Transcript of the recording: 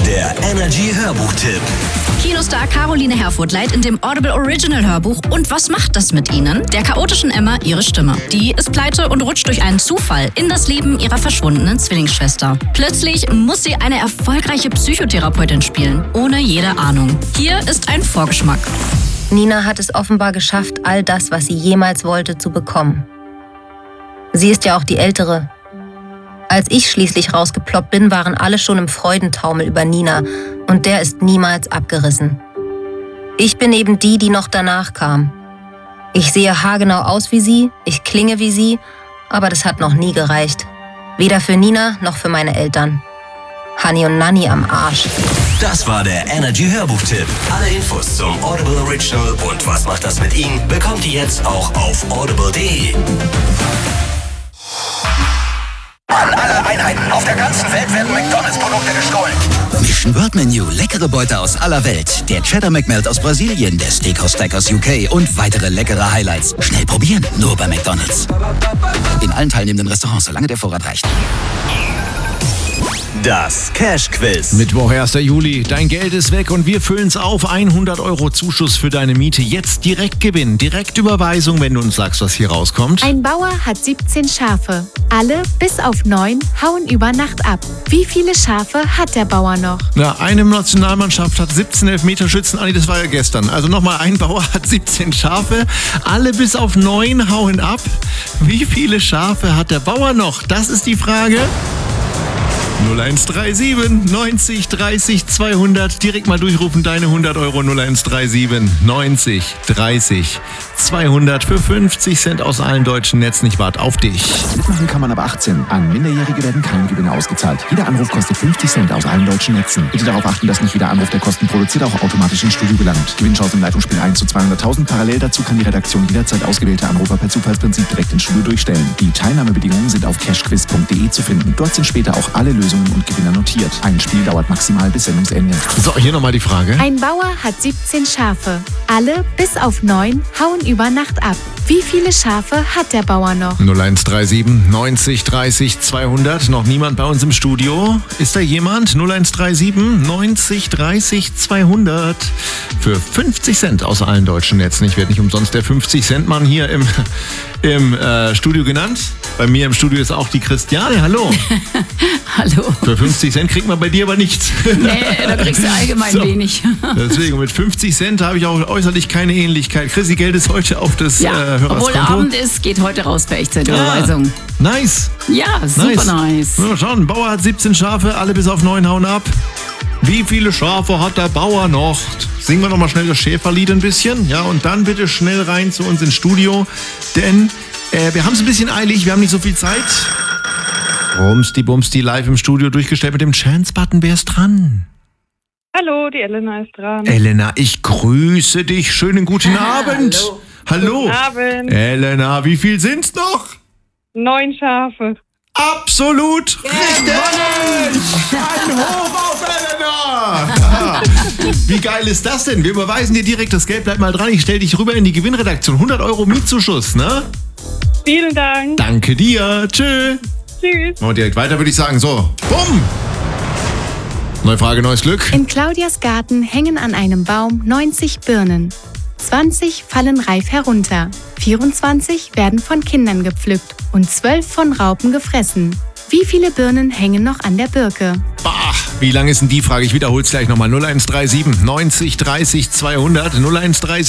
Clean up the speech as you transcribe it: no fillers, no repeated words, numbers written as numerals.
Der Energy Hörbuchtipp. Kinostar Caroline Herfurth leiht in dem Audible Original Hörbuch Und was macht das mit Ihnen? Der chaotischen Emma ihre Stimme. Die ist pleite und rutscht durch einen Zufall in das Leben ihrer verschwundenen Zwillingsschwester. Plötzlich muss sie eine erfolgreiche Psychotherapeutin spielen, ohne jede Ahnung. Hier ist ein Vorgeschmack. Nina hat es offenbar geschafft, all das, was sie jemals wollte, zu bekommen. Sie ist ja auch die Ältere. Als ich schließlich rausgeploppt bin, waren alle schon im Freudentaumel über Nina und der ist niemals abgerissen. Ich bin eben die, die noch danach kam. Ich sehe haargenau aus wie sie, ich klinge wie sie, aber das hat noch nie gereicht. Weder für Nina noch für meine Eltern. Hani und Nanni am Arsch. Das war der Energy Hörbuchtipp. Alle Infos zum Audible Original und was macht das mit Ihnen bekommt ihr jetzt auch auf audible.de. An alle Einheiten auf der ganzen Welt werden McDonalds-Produkte gestohlen. Mission World Menu, leckere Beute aus aller Welt. Der Cheddar McMelt aus Brasilien, der Steakhouse Stack aus UK und weitere leckere Highlights. Schnell probieren, nur bei McDonalds. In allen teilnehmenden Restaurants, solange der Vorrat reicht. Das Cash-Quiz. Mittwoch, 1. Juli. Dein Geld ist weg und wir füllen es auf. 100 € Zuschuss für deine Miete. Jetzt direkt gewinnen. Direktüberweisung, wenn du uns sagst, was hier rauskommt. Ein Bauer hat 17 Schafe. Alle bis auf 9 hauen über Nacht ab. Wie viele Schafe hat der Bauer noch? Na, eine Nationalmannschaft hat 17 Elfmeterschützen. Anni, das war ja gestern. Also nochmal, ein Bauer hat 17 Schafe. Alle bis auf 9 hauen ab. Wie viele Schafe hat der Bauer noch? Das ist die Frage. 0137 90 30 200. Direkt mal durchrufen, deine 100 € 0137 90 30 200 für 50 Cent aus allen deutschen Netzen. Ich warte auf dich. Mitmachen kann man ab 18. An Minderjährige werden keine Gewinne ausgezahlt. Jeder Anruf kostet 50 Cent aus allen deutschen Netzen. Bitte darauf achten, dass nicht jeder Anruf, der Kosten produziert, auch automatisch ins Studio gelangt. Gewinnchance im Leitungsspiel 1 zu 200.000. Parallel dazu kann die Redaktion jederzeit ausgewählte Anrufer per Zufallsprinzip direkt ins Studio durchstellen. Die Teilnahmebedingungen sind auf cashquiz.de zu finden. Dort sind später auch alle Lösungen und Gewinner notiert. Ein Spiel dauert maximal bis Sendungsende. So, hier nochmal die Frage. Ein Bauer hat 17 Schafe. Alle bis auf 9 hauen über Nacht ab. Wie viele Schafe hat der Bauer noch? 0137 90 30 200. Noch niemand bei uns im Studio. Ist da jemand? 0137 90 30 200. Für 50 Cent aus allen deutschen Netzen. Ich werde nicht umsonst der 50-Cent-Mann hier im Studio genannt. Bei mir im Studio ist auch die Christiane. Hallo. Hallo. Für 50 Cent kriegt man bei dir aber nichts. Nee, da kriegst du allgemein wenig. Deswegen, mit 50 Cent habe ich auch äußerlich keine Ähnlichkeit. Chrissy, Geld ist heute auf das Hörerskonto. Obwohl Abend ist, geht heute raus per Echtzeitüberweisung. Nice. Ja, super nice. Mal schauen, Bauer hat 17 Schafe, alle bis auf 9 hauen ab. Wie viele Schafe hat der Bauer noch? Singen wir nochmal schnell das Schäferlied ein bisschen. Ja, und dann bitte schnell rein zu uns ins Studio. Denn wir haben es ein bisschen eilig, wir haben nicht so viel Zeit. Rumsti Bumsti live im Studio durchgestellt mit dem Chance-Button. Wer ist dran? Hallo, die Elena ist dran. Elena, ich grüße dich. Schönen guten Abend. Hallo. Guten Abend. Elena, wie viel sind's noch? 9 Schafe. Absolut richtig! Ein Hoch auf Elena! Ja. Wie geil ist das denn? Wir überweisen dir direkt das Geld. Bleib mal dran, ich stell dich rüber in die Gewinnredaktion. 100 € Mietzuschuss, ne? Vielen Dank. Danke dir. Tschö. Tschüss. Und direkt weiter würde ich sagen. So, bumm! Neue Frage, neues Glück. In Claudias Garten hängen an einem Baum 90 Birnen. 20 fallen reif herunter. 24 werden von Kindern gepflückt und 12 von Raupen gefressen. Wie viele Birnen hängen noch an der Birke? Bah, wie lang ist denn die Frage? Ich wiederhole es gleich nochmal. 0137 90 30 200 0137